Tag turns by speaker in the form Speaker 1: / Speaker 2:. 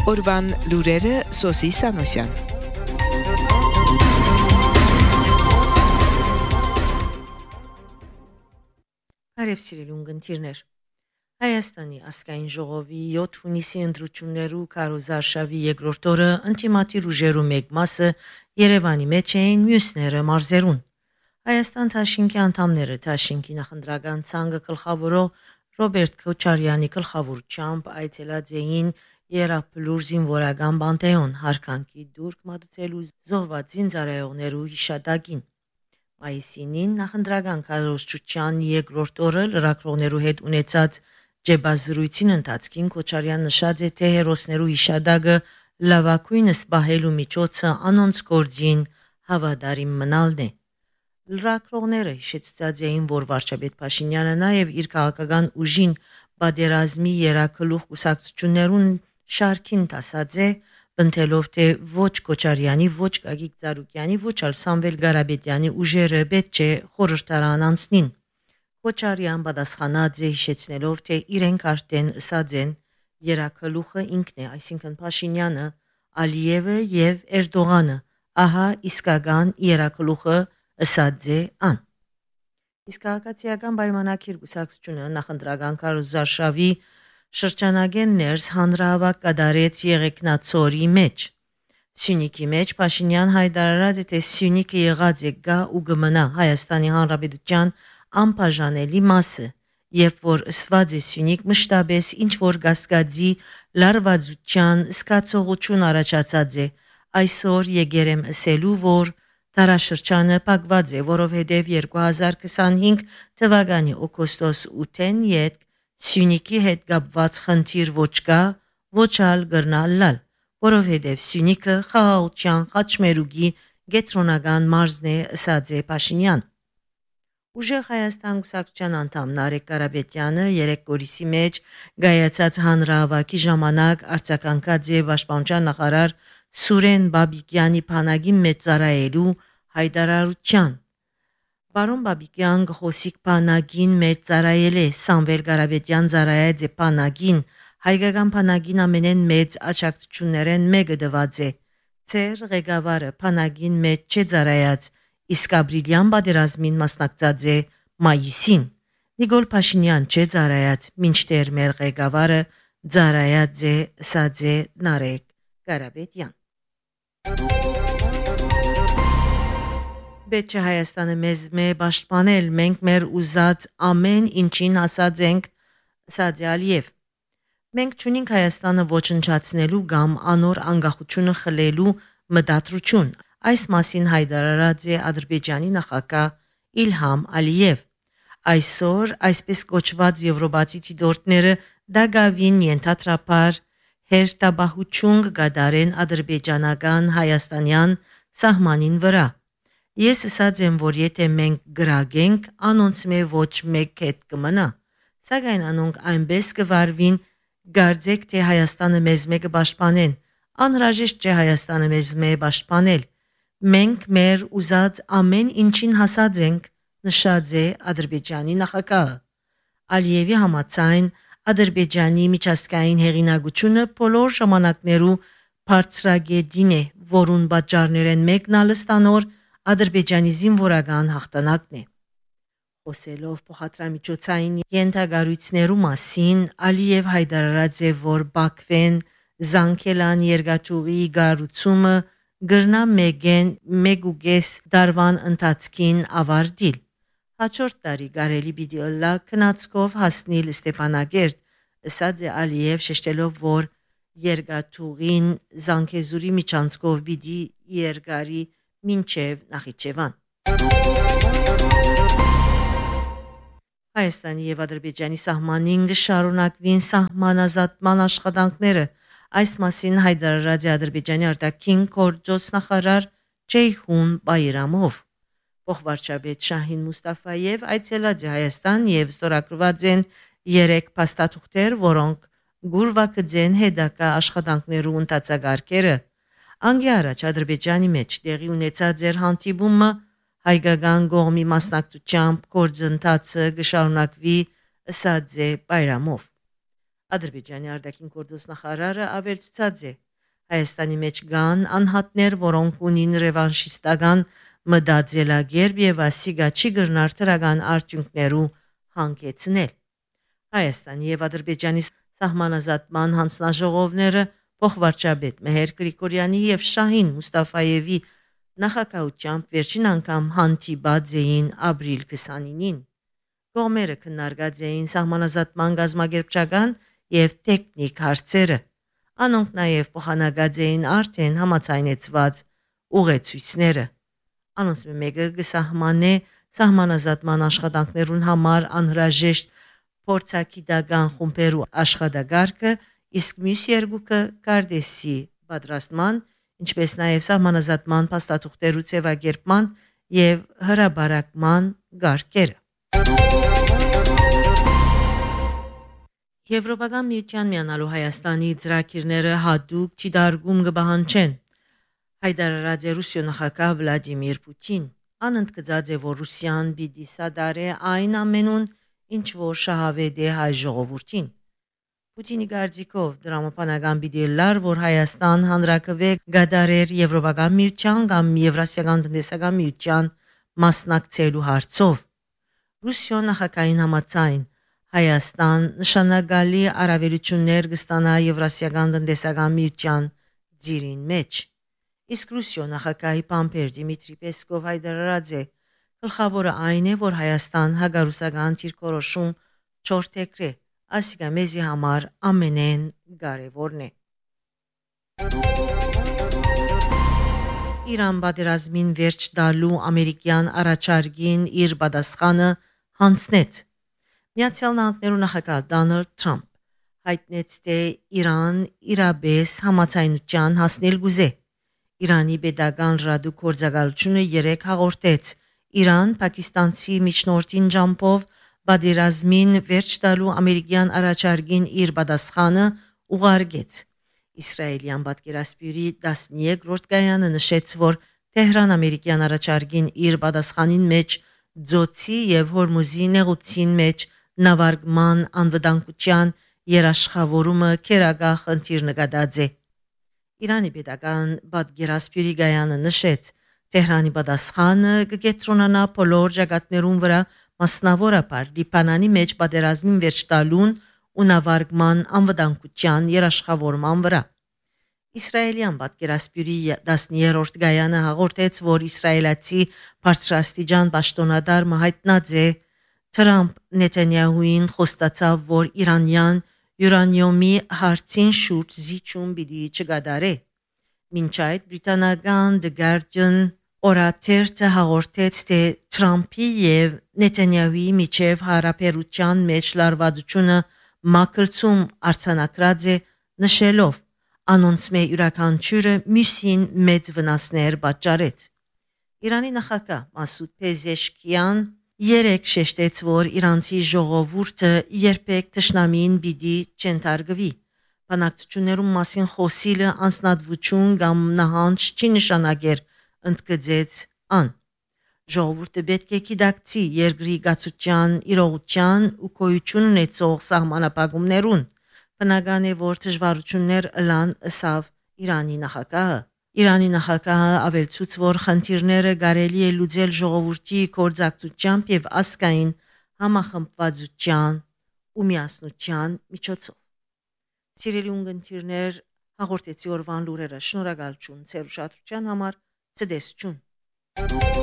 Speaker 1: Օրվան լուրերը Սոսի Սանոսյան։
Speaker 2: Արև սիրելի ունգընտիրներ, Հայաստանի ազգային ժողովի 7 հունիսի ընտրություններու քարոզարշավի երկրորդ օրը ինտիմատիր ուժերու մեկ մասը Երևանի մեջ էին, մյուսները մարզերուն։ Հայաստան Թաշինքի անդամները Թաշինքի նախընտրական ցանկը գլխավորող Ռոբերտ Քոչարյանի գլխավորությամբ այցելած էին Երապլուր զինվորական բանտեոն հարկանքի դուրք մատուցելու զոհված զինծառայողներու հիշատակին։ Մայիսին նախընտրական քարոզչության երկրորդ օրը լրագրողներու հետ ունեցած ջեբազրույցին ընթացքին Քոչարյան նշած է, թե հերոսներու հիշադակը լավակույնս բահելու միջոցը անոնց գործին հավատարիմ մնալն է։ Լրագրողները հիշեցուցած էին, որ վարչապետ Փաշինյանը նաև իր քաղաքական ուժին բادرազմի երակլուխ կուսակցություններուն շարքին տասած է, բնթելով թե ոչ Քոչարյանի, ոչ Գագիկ Ծառուկյանի, ոչ ալ Սամվել Ղարաբեդյանի ուժերը պետք է խորհրդարան անցնին։ Քոչարյան պատասխանած է հիշեցնելով, թե իրենք արդեն ըսած են երակլուխը ինքն է, այսինքն Փաշինյանը, Ալիևը եւ Էրդողանը, ահա իսկական երակլուխը ըսած է ան։ Իսկ քաղաքացիական պայմանագիր կուսակցությունը նախընտրական քարոզարշավի շրջանագեն ներս հանրահավաք կատարեց Եղեգնաձորի մեջ։ Սյունիքի մեջ Փաշինյան հայտարարած է, թե Սյունիքը եղած է գա ու գմնա Հայաստանի Հանրապետության անբաժանելի մասը, երբ որ ըսված է Սյունիք մշտապես ինչ որ գասկածի լարվածության սկացողություն առաջացած է, այսօր եկերեմ ասելու, որ դարաշրջանը փակված է, որովհետև 2025 թվականի օգոստոս 8-ին յետ Սյունիքի հետ կապված խնդիր ոչ կա, ոչ ալ գրնալալ, որովհետև Սյունիքը խաղաղության խաչմերուկի գետրոնական մարզն է, ըսած է Փաշինյան։ Ուժեղ Հայաստան կուսակցության անդամ Նարեկ Ղարաբեդյանը 3 օրիսի մեջ գայացած հանրահավաքի ժամանակ արձագանքած է Պաշտպանության նախարար Սուրեն Բաբիկյանի բանակի մեծարայելու հայտարարության։ Բարոն Բաբիկյան գխոսիկ բանակին մեծարայել է, Սամվել Ղարաբեդյան ծառայած է բանակին, հայկական բանակին ամենեն մեծ աջակցություններեն մեկը դված է։ Ցեր ղեկավարը բանակին մեծ չէ ծառայած, իսկ ապրիլյան պատերազմին մասնակցած է մայիսին։ Նիկոլ Փաշինյան չէ ծառայած, մինչդեռ մեր ղեկավարը ծառայած է, ըսած է Նարեկ Ղարաբեդյան։ Պետք է Հայաստանը մեզ պաշտպանել, մենք մեր ուզած ամեն ինչին ասած ենք, ըսած է Ալիև։ Մենք չունենք Հայաստանը ոչնչացնելու կամ անոր անկախությունը խլելու մտադրություն։ Այս մասին հայտարարած է Ադրբեջանի նախագահ Իլհամ Ալիև։ Այսօր այսպես կոչված եվրոպացի դիտորդները դագավին ենթադրաբար հերթաբահություն կդարեն ադրբեջանական հայաստանյան սահմանին վրա։ Ես ասած եմ, որ եթե մենք գրագենք, անոնց մե ոչ մեկ հետ կմնա, սակայն անոնք այնպես կվարվին, գարձեք թե Հայաստանը մեզ մեկը պաշտպանեն, անհրաժեշտ չէ Հայաստանը մեզ մե պաշտպանել, մենք մեր ուզած ամեն ինչին հասած ենք, նշած է Ադրբեջանի նախագահը։ Ալիևի համաձայն Ադրբեջանի միջազգային հեղինակությունը բոլոր ժամանակներու բարձրագետին է, որուն պատճառներեն մեկն ալստանոր Ադրբեջանի զինվորական հաղթանակն է։ Խոսելով փոխադրամիջոցային ենթագարույցներու մասին, Ալիև հայտարարած է, որ Բաքվեն Զանգելան երկաթուղի գառուցումը գրնա մեգուգես դարվան ընթացքին ավարտիլ։ Հաջորդ տարի կարելի պիտի ըլլա քնածկով հասնիլ Ստեփանագերտ, ըսած է Ալիև շեշտելով, որ երկաթուղին Զանգեզուրի միջանցքով պիտի երկարի մինչև Նախիջևան։ Հայաստանի եւ Ադրբեջանի սահմանին կշարունակվին սահմանազատման աշխատանքները, այս մասին հայտարարած է Ադրբեջանի արտաքին գործոց նախարար Ceyhun Bayramov։ Փոխվարչապետ Շահին Մուստաֆաև այցելած է Հայաստան եւ ստորագրված են 3 փաստաթուղթեր, որոնք գուրվակձեն հետակա աշխատանքներու ընթացակարգերը։ Անգի առաջ Ադրբեջանի մեջ տեղի ունեցած էր հանդիպումը հայկական կողմի մասնակցությամբ գործընթացը կշարունակվի, ըսած է Բայրամով։ Ադրբեջանի արտաքին գործոստ նախարարը ավելցած է. Հայաստանի մեջ կան անհատներ, որոնք ունին ռևանշիստական մտածելակերպ եւ ասիգա չի գրնար թրական արդյունքներու հանգեցնել։ Հայաստանի եւ Ադրբեջանի սահմանազատման հանձնաժողովները փոխվարչապետ Մեհեր Գրիգորյանի եւ Շահին Մուստաֆայևի նախագահությամբ վերջին անգամ հանդիպած էին ապրիլ 29-ին։ Կողմերը քննարկած էին սահմանազատման գազագերբչական եւ տեխնիկ հարցերը։ Անոնք նաեւ փոխանակած էին արդեն համաձայնեցված ուղեցույցները։ Անոնց մեկը գսահմանե սահմանազատման աշխատանքներուն համար անհրաժեշտ փորձագիտական խումբերու աշխատակարգը, իսկ մյուս երկուքը կարդեսի պատրաստման, ինչպես նաև սահմանազատման փաստաթուղթերու ձևակերպման եւ հրաբարակման գարկերը։ Եվրոպական միության միանալու Հայաստանի ծրագիրները հատուկ չդարգում կբահանջեն։ Հայտարարած է Ռուսիա նախագահ Վլադիմիր Պուտին։ Անընդգծած է, որ Ռուսիան պիտի սադարե այն ամենուն, ինչ որ շահավետ է հայ ժողովրդին։ Պուտինի կարծիքով դրամապանական պիտի լար, որ Հայաստան հանրակրվե գադարեր Եվրոպական միության կամ Եվրասիական տնտեսական միության մասնակցելու հարցով։ Ռուսիա նախագահին համաձայն Հայաստան նշանակալի առավելություններ կստանա Եվրասիական տնտեսական միության ձիրին մեջ։ Իսկ Ռուսիա նախագահի Պամպեր Դիմիտրի Պեսկով հայտարարած է. գլխավորը այն է, որ Հայաստան հագարուսական դիրքորոշում չորթեքրե, ասիկա մեզի համար ամենեն կարևորն է։ Իրան պատերազմին վերջ տալու ամերիկյան առաջարկին իր պատասխանը հանձնեց։ Միացյալ Նահանգներու նախագահ Դոնալդ Թրամփ հայտնեց, թե Իրան իրապես համաձայնության հասնել գուզե։ Իրանի պետական ռադիոգործակալությունը 3 հաղորդեց Իրան պակիստանցի միջնորդին ջամփով պատերազմին վերջ տալու ամերիկյան առաջարկին իր պատասխանը ուղարկեց։ Իսրայելյան պատկերասպյուրի 13-րդ կայանը նշեց, որ Թեհրան ամերիկյան առաջարկին իր պատասխանին մեջ Ձոցի եւ Հորմուզի նեղուցին մեջ նավարկման անվտանգության երաշխավորումը քերագահ խնդիր նկատած է։ Իրանի պետական պատկերասպյուրի գայանը նշեց, Թեհրանի պատասխանը կկենտրոնանա բոլոր ճակատներուն վրա, մասնավորապես Լիբանանի մեջ պատերազմին վերջ տալուն ու նավարկման անվտանգության երաշխավորման վրա։ Իսրայելյան պատկերասպյուրի 10-րդ գայանը հաղորդեց, որ իսրայելացի բարձրաստիճան պաշտոնատար հայտնած է Թրամփ Նեթանյահուին խոստացավ, որ իրանյան յուրանիումի հարցին շուրջ զիջում պիտի չկատարե։ Մինչ այդ բրիտանական The Guardian օրաթերթը հաղորդեց, թե Թրամփի եւ Նեթանյահուի միջև հարաբերության մեջ լարվածությունը մակլցում արձանագրած է, նշելով անոնց մե յուրաքանչյուրը մյուսին մեծ վնասներ պատճառեց։ Իրանի նախագահ Մասուդ Փեզեշքիան երեք շեշտեց, որ իրանցի ժողովուրդը երբեք թշնամին պիտի չընթարգվի։ Բանակցություններում մասին խոսիլը անձնատվություն կամ նահանջ չի նշանակեր, ընդգծեց ան։ Ժողովուրդը պետք է գիտակցի երկրի գացության, իրողության ու գոյություն ունեցող սահմանապահումներուն։ Բնական է, որ դժվարություններ ըլան ըսավ Իրանի նախագահը։ Իրանի նախագահը ավելցուց, որ խնդիրները կարելի է լուծել ժողովրդի կորձակցությամբ եւ ազգային համախմբվածության ու միասնության միջոցով։ Սիրելի ունգընտիրներ, հաղորդեցի օրվան լուրերը, շնորհակալություն ձեր ուշադրության համար, ցտեսություն։